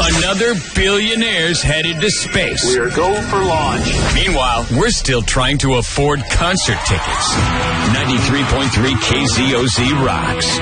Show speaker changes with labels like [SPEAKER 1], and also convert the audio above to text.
[SPEAKER 1] Another billionaire's headed to space.
[SPEAKER 2] We are go for launch.
[SPEAKER 1] Meanwhile, we're still trying to afford concert tickets. 93.3 KZOZ rocks.